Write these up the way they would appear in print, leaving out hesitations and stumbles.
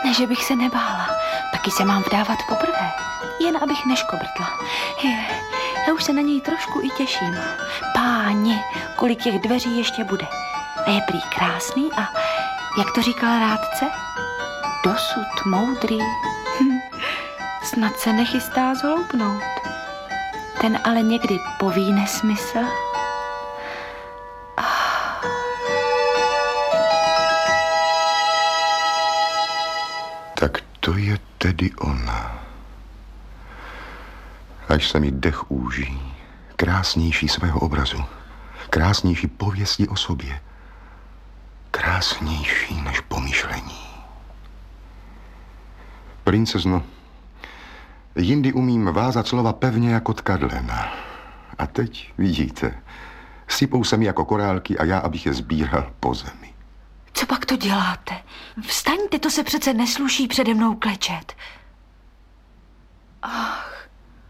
Ne, že bych se nebála. Taky se mám vdávat poprvé. Jen abych neškobrtla. Já už se na něj trošku i těším. Páni, kolik těch dveří ještě bude. A je prý krásný a, jak to říkal rádce, dosud moudrý. Snad se nechystá zhloupnout. Ten ale někdy poví nesmysl. Tak to je tedy ona. Až se mi dech úží, krásnější svého obrazu, krásnější pověsti o sobě, krásnější než pomyšlení. Princezno, jindy umím vázat slova pevně jako tkadlena. A teď, vidíte, sypou se mi jako korálky a já, abych je sbíral po zemi. Co pak to děláte? Vstaňte, to se přece nesluší přede mnou klečet. Ach,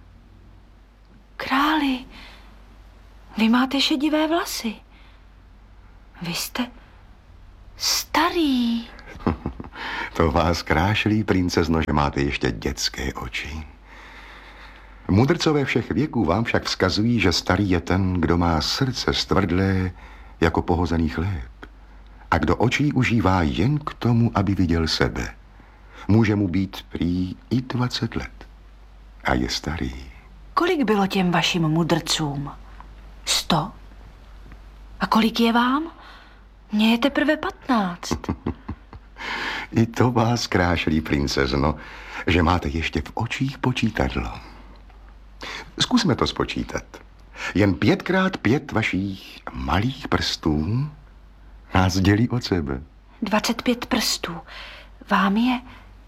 králi, vy máte šedivé vlasy. Vy jste starý. To vás krášlí, princezno, že máte ještě dětské oči. Mudrcové všech věků vám však vzkazují, že starý je ten, kdo má srdce stvrdlé jako pohozený chléb. A kdo očí užívá jen k tomu, aby viděl sebe. Může mu být prý i 20 let. A je starý. Kolik bylo těm vašim mudrcům? 100? A kolik je vám? Mně je teprve 15. I to vás krášlí, princezno, že máte ještě v očích počítadlo. Zkusme to spočítat. Jen 5x5 vašich malých prstů nás dělí od sebe. 25 prstů. Vám je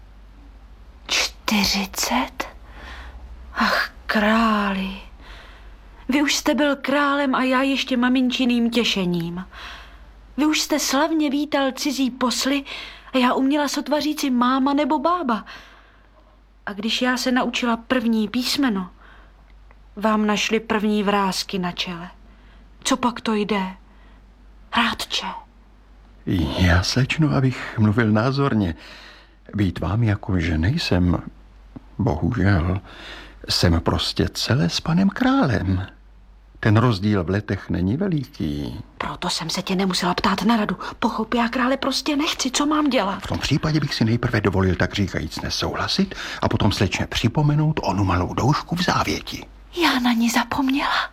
40? Ach, králi. Vy už jste byl králem a já ještě maminčiným těšením. Vy už jste slavně vítal cizí posly a já uměla sotva říci máma nebo bába. A když já se naučila první písmeno, vám našli první vrásky na čele. Co pak to jde? Rádče. Já, slečno, abych mluvil názorně. Být vám jako, že nejsem, bohužel, jsem prostě celé s panem králem. Ten rozdíl v letech není veliký. Proto jsem se tě nemusela ptát na radu. Pochop, já krále prostě nechci, co mám dělat? V tom případě bych si nejprve dovolil tak říkajíc nesouhlasit a potom slečně připomenout onu malou doušku v závěti. Já na ní zapomněla.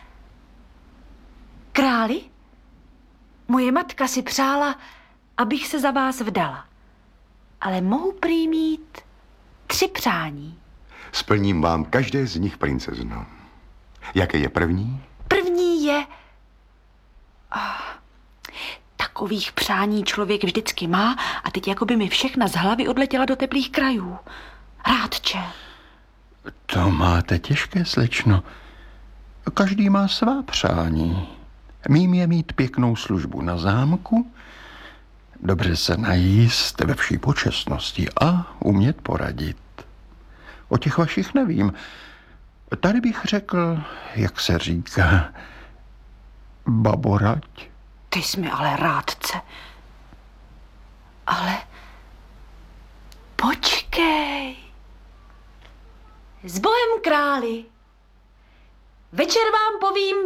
Králi, moje matka si přála, abych se za vás vdala. Ale mohu prý mít 3 přání. Splním vám každé z nich, princezno. Jaké je první? První je... takových přání člověk vždycky má a teď jako by mi všechna z hlavy odletěla do teplých krajů. Rádče. To máte těžké, slečno. Každý má svá přání. Mým je mít pěknou službu na zámku, dobře se najíst ve vší počestnosti a umět poradit. O těch vašich nevím. Tady bych řekl, jak se říká, baborať. Ty jsi mi ale rádce. Ale počkej. S Bohem, králi. Večer vám povím